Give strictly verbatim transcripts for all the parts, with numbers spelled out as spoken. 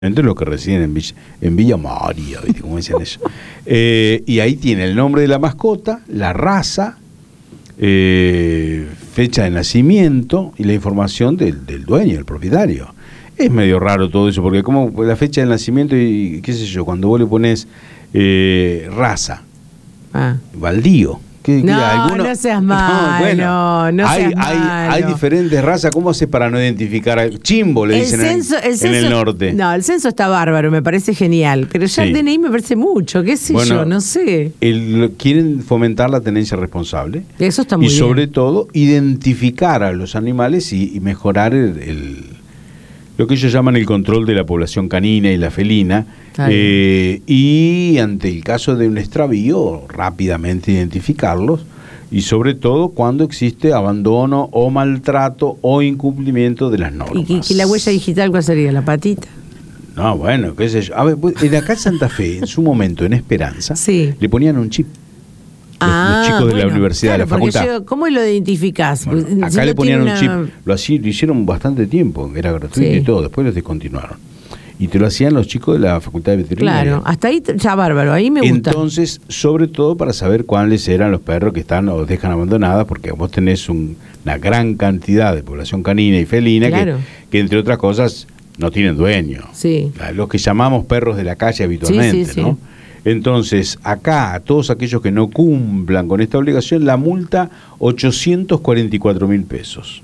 Entre los que residen en Villa, en Villa María, ¿viste? Como dicen eso. Eh, y ahí tiene el nombre de la mascota, la raza, eh, fecha de nacimiento y la información del, del dueño, del propietario. Es medio raro todo eso, porque como la fecha del nacimiento y qué sé yo, cuando vos le pones eh, raza, ah. baldío. ¿Qué, no, qué, alguno? no seas malo, no, bueno, no hay, seas hay, malo. Hay diferentes razas, ¿cómo hace para no identificar? A, chimbo le el dicen censo, en, el censo, en el norte. No, el censo está bárbaro, me parece genial, pero ya sí. El D N I me parece mucho, qué sé bueno, yo, no sé. El, quieren fomentar la tenencia responsable. Eso está muy y bien. Y sobre todo, identificar a los animales y, y mejorar el, el, lo que ellos llaman el control de la población canina y la felina. Eh, y ante el caso de un extravío, rápidamente identificarlos. Y sobre todo cuando existe abandono o maltrato o incumplimiento de las normas. ¿Y, y la huella digital cuál sería? ¿La patita? No, bueno, qué sé yo. A ver, en acá en Santa Fe, en su momento, en Esperanza, sí. le ponían un chip. Ah, los chicos de bueno, la universidad, claro, de la facultad. Yo, ¿cómo lo identificás? Bueno, acá si le ponían un una... chip, lo, así, lo hicieron bastante tiempo, era gratuito sí. y todo, después lo descontinuaron. Y te lo hacían los chicos de la Facultad de Veterinaria. Claro, hasta ahí ya bárbaro, ahí me gusta. Entonces, sobre todo para saber cuáles eran los perros que están o dejan abandonados, porque vos tenés un, una gran cantidad de población canina y felina claro. que, que, entre otras cosas, no tienen dueño. Sí. Los que llamamos perros de la calle habitualmente, sí, sí, ¿no? Sí. Entonces, acá, a todos aquellos que no cumplan con esta obligación, la multa, ochocientos cuarenta y cuatro mil pesos.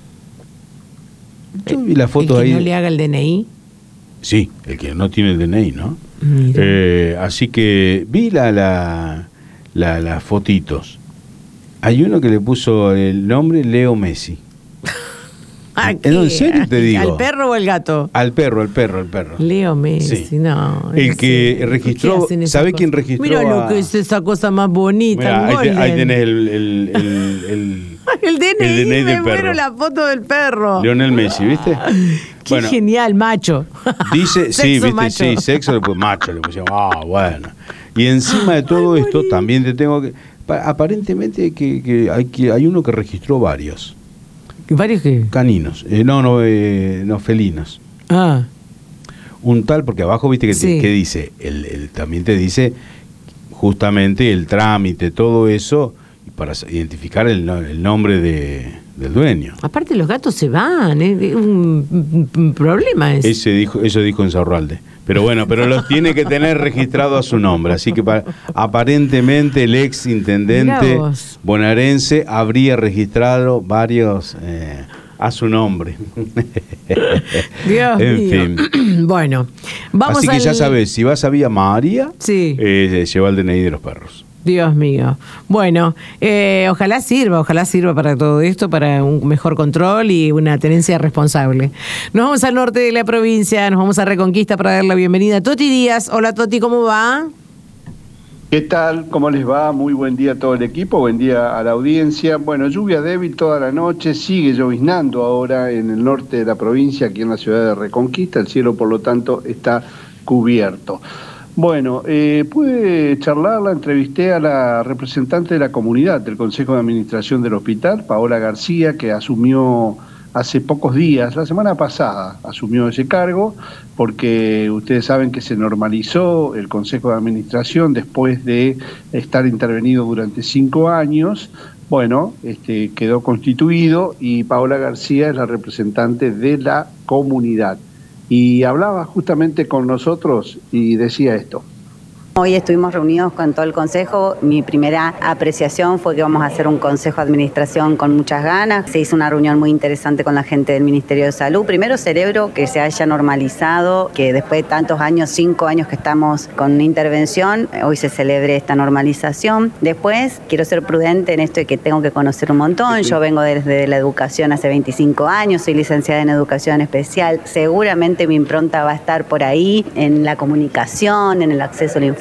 Yo vi la foto ¿El que ahí. no le haga el D N I? Sí, el que no tiene el D N I, ¿no? Eh, así que vi la, la, la, las fotitos. Hay uno que le puso el nombre Leo Messi. ¿A qué? ¿En serio te digo? ¿Al perro o al gato? Al perro, al perro, al perro. Leo Messi, sí. no. El que registró, ¿sabe quién registró? Mira lo a... que es esa cosa más bonita. Mirá, ahí, te, ahí tenés el... el, el, el El D N I, el D N I me del muero perro. La foto del perro. Lionel Messi, ¿viste? Qué bueno, genial, macho. Dice, sí, viste, macho. sí, sexo, pues macho, le pusieron, ah, bueno. Y encima de todo Ay, esto, morí. también te tengo que, aparentemente que, que, hay, que hay uno que registró varios. ¿Varios qué? Caninos, eh, no, no, eh, no, felinos. Ah. Un tal, porque abajo, viste, que, sí. te, que dice, el, el, también te dice justamente el trámite, todo eso, para identificar el, el nombre de, del dueño. Aparte los gatos se van, es ¿eh? un, un problema ese. Ese dijo, eso dijo Insaurralde. Pero bueno, pero los tiene que tener registrado a su nombre. Así que para, aparentemente el ex intendente bonaerense habría registrado varios eh, a su nombre. Dios en mío. fin. Bueno, vamos Así que al... ya sabes, si vas a Villa María, sí. eh, lleva el D N I de los perros. Dios mío. Bueno, eh, ojalá sirva, ojalá sirva para todo esto, para un mejor control y una tenencia responsable. Nos vamos al norte de la provincia, nos vamos a Reconquista para dar la bienvenida a Toti Díaz. Hola Toti, ¿cómo va? ¿Qué tal? ¿Cómo les va? Muy buen día a todo el equipo, buen día a la audiencia. Bueno, lluvia débil toda la noche, sigue lloviznando ahora en el norte de la provincia, aquí en la ciudad de Reconquista, el cielo por lo tanto está cubierto. Bueno, eh, pude charlar, la entrevisté a la representante de la comunidad del Consejo de Administración del Hospital, Paola García, que asumió hace pocos días, la semana pasada, asumió ese cargo, porque ustedes saben que se normalizó el Consejo de Administración después de estar intervenido durante cinco años. Bueno, este, quedó constituido y Paola García es la representante de la comunidad. Y hablaba justamente con nosotros y decía esto. Hoy estuvimos reunidos con todo el consejo. Mi primera apreciación fue que vamos a hacer un consejo de administración con muchas ganas. Se hizo una reunión muy interesante con la gente del Ministerio de Salud. Primero celebro que se haya normalizado, que después de tantos años, cinco años que estamos con una intervención, hoy se celebre esta normalización. Después quiero ser prudente en esto de que tengo que conocer un montón. Yo vengo desde la educación hace veinticinco años, soy licenciada en educación especial. Seguramente mi impronta va a estar por ahí, en la comunicación, en el acceso a la información.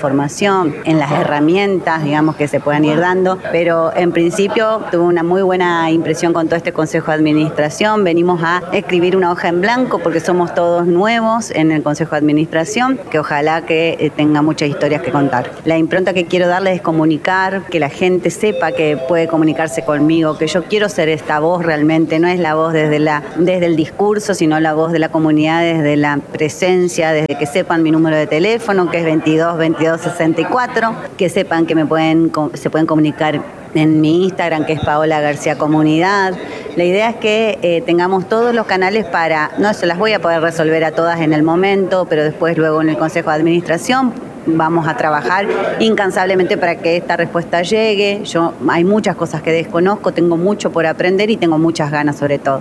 información, en las herramientas, digamos, que se puedan ir dando, pero en principio tuve una muy buena impresión con todo este Consejo de Administración. Venimos a escribir una hoja en blanco porque somos todos nuevos en el Consejo de Administración, que ojalá que eh, tenga muchas historias que contar. La impronta que quiero darles es comunicar, que la gente sepa que puede comunicarse conmigo, que yo quiero ser esta voz realmente, no es la voz desde, la, desde el discurso, sino la voz de la comunidad, desde la presencia, desde que sepan mi número de teléfono, que es veintidós veintidós sesenta y cuatro, que sepan que me pueden, se pueden comunicar en mi Instagram, que es Paola García Comunidad. La idea es que eh, tengamos todos los canales para, no se las voy a poder resolver a todas en el momento, pero después luego en el Consejo de Administración vamos a trabajar incansablemente para que esta respuesta llegue. Yo hay muchas cosas que desconozco, tengo mucho por aprender y tengo muchas ganas sobre todo.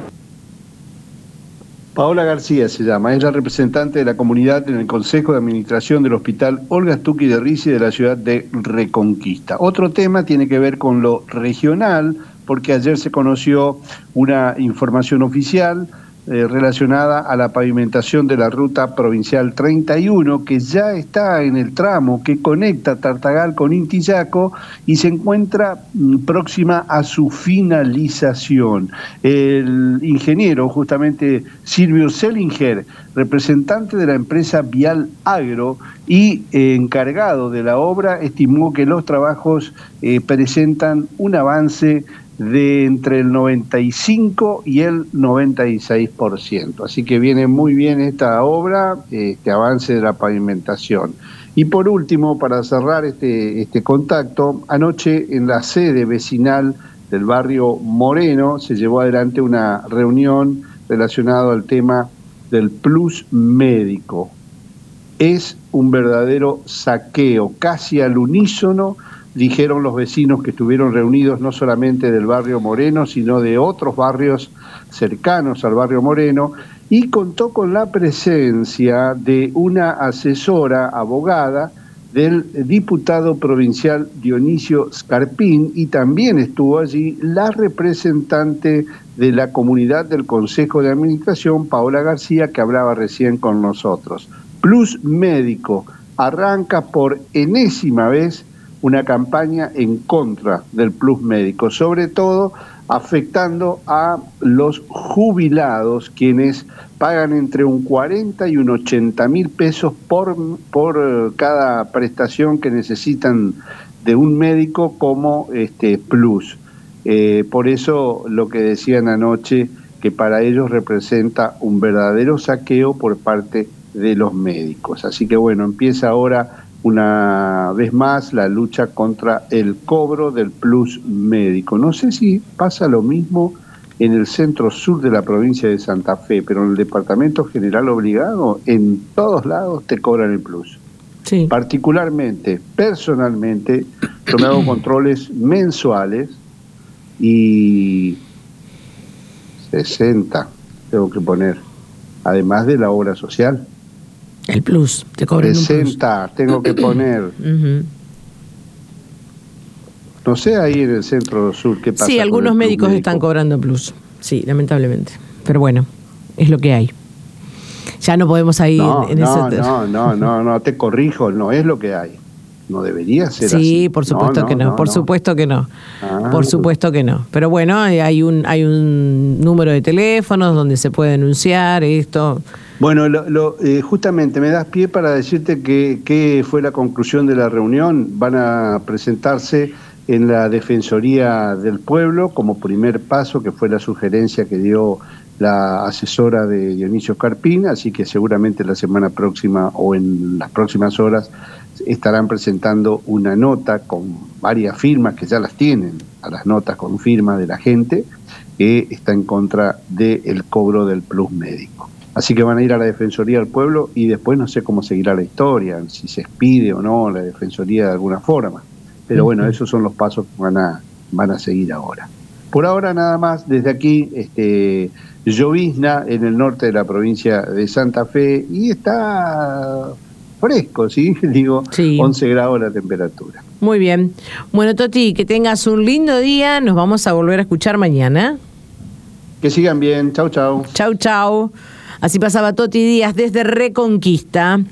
Paola García se llama, es la representante de la comunidad en el Consejo de Administración del Hospital Olga Stucchi de Ricci de la ciudad de Reconquista. Otro tema tiene que ver con lo regional, porque ayer se conoció una información oficial eh, relacionada a la pavimentación de la ruta provincial treinta y uno, que ya está en el tramo que conecta Tartagal con Intillaco y se encuentra mm, próxima a su finalización. El ingeniero, justamente Silvio Selinger, representante de la empresa Vial Agro y eh, encargado de la obra, estimó que los trabajos eh, presentan un avance de entre el noventa y cinco y el noventa y seis por ciento. Así que viene muy bien esta obra, este avance de la pavimentación. Y por último, para cerrar este, este contacto, anoche en la sede vecinal del barrio Moreno se llevó adelante una reunión relacionada al tema del plus médico. Es un verdadero saqueo, casi al unísono, dijeron los vecinos que estuvieron reunidos no solamente del barrio Moreno, sino de otros barrios cercanos al barrio Moreno, y contó con la presencia de una asesora abogada del diputado provincial Dionisio Scarpín, y también estuvo allí la representante de la comunidad del Consejo de Administración, Paola García, que hablaba recién con nosotros. Plus Médico arranca por enésima vez una campaña en contra del plus médico, sobre todo afectando a los jubilados, quienes pagan entre un cuarenta y un ochenta mil pesos por, por cada prestación que necesitan de un médico como este plus. Eh, por eso lo que decían anoche, que para ellos representa un verdadero saqueo por parte de los médicos. Así que bueno, empieza ahora una vez más la lucha contra el cobro del plus médico. No sé si pasa lo mismo en el centro sur de la provincia de Santa Fe, pero en el departamento general obligado, en todos lados te cobran el plus. Sí. Particularmente, personalmente, yo me hago controles mensuales y sesenta tengo que poner, además de la obra social. El plus, te cobran sesenta, un plus. Tengo que poner. Uh-huh. No sé ahí en el centro sur qué pasa. Sí, algunos médicos médico. están cobrando plus. Sí, lamentablemente. Pero bueno, es lo que hay. Ya no podemos ir no, en no, ese... No, no, no, no, te corrijo, no es lo que hay. No debería ser sí, así. Sí, por supuesto no, que no, no por no. supuesto que no. Ah. Por supuesto que no. Pero bueno, hay un, hay un número de teléfonos donde se puede denunciar esto. Bueno, lo, lo, eh, justamente me das pie para decirte que, que fue la conclusión de la reunión. Van a presentarse en la Defensoría del Pueblo como primer paso, que fue la sugerencia que dio la asesora de Dionisio Scarpín, así que seguramente la semana próxima o en las próximas horas estarán presentando una nota con varias firmas que ya las tienen, a las notas con firma de la gente que está en contra del cobro del plus médico. Así que van a ir a la Defensoría del Pueblo y después no sé cómo seguirá la historia, si se expide o no la Defensoría de alguna forma. Pero bueno, esos son los pasos que van a, van a seguir ahora. Por ahora nada más, desde aquí, este, llovizna en el norte de la provincia de Santa Fe y está fresco, ¿sí? Digo, sí. once grados la temperatura. Muy bien. Bueno, Toti, que tengas un lindo día. Nos vamos a volver a escuchar mañana. Que sigan bien. Chau, chau. Chau, chau. Así pasaba Toti Díaz desde Reconquista.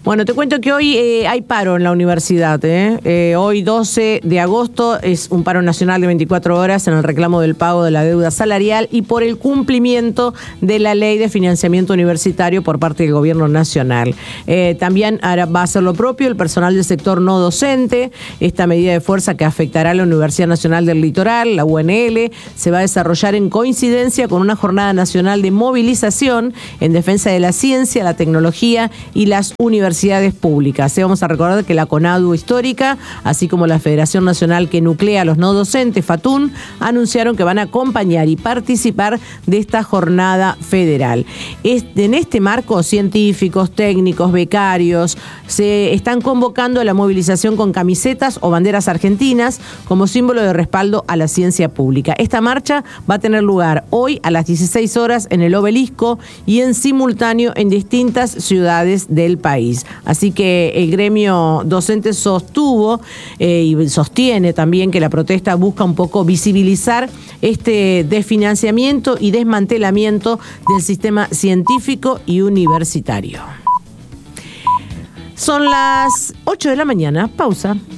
Bueno, te cuento que hoy eh, hay paro en la universidad. ¿eh? Eh, hoy doce de agosto es un paro nacional de veinticuatro horas en el reclamo del pago de la deuda salarial y por el cumplimiento de la ley de financiamiento universitario por parte del gobierno nacional. Eh, también hará, va a hacer lo propio el personal del sector no docente. Esta medida de fuerza que afectará a la Universidad Nacional del Litoral, la U N L, se va a desarrollar en coincidencia con una jornada nacional de movilización en defensa de la ciencia, la tecnología y las universidades públicas. Sí, vamos a recordar que la CONADU histórica, así como la Federación Nacional que nuclea a los no docentes, FATUN, anunciaron que van a acompañar y participar de esta jornada federal. Este, en este marco, científicos, técnicos, becarios, se están convocando a la movilización con camisetas o banderas argentinas como símbolo de respaldo a la ciencia pública. Esta marcha va a tener lugar hoy a las dieciséis horas en el Obelisco y en simultáneo en distintas ciudades del país. Así que el gremio docente sostuvo eh, y sostiene también que la protesta busca un poco visibilizar este desfinanciamiento y desmantelamiento del sistema científico y universitario. Son las ocho de la mañana, pausa.